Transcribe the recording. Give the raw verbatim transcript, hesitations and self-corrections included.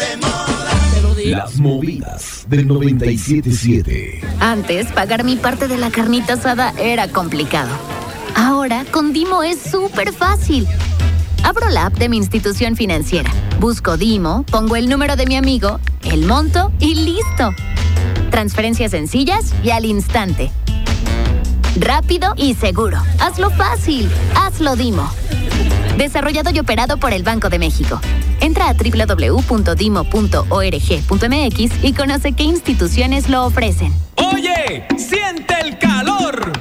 de moda. Te lo digo. Las movidas del noventa y siete siete. Antes, pagar mi parte de la carnita asada era complicado. Ahora, con Dimo es súper fácil. Abro la app de mi institución financiera, busco Dimo, pongo el número de mi amigo, el monto y ¡listo! Transferencias sencillas y al instante. Rápido y seguro. Hazlo fácil. Hazlo Dimo. Desarrollado y operado por el Banco de México. Entra a doble u doble u doble u punto dimo punto org punto m x y conoce qué instituciones lo ofrecen. Oye, siente el calor.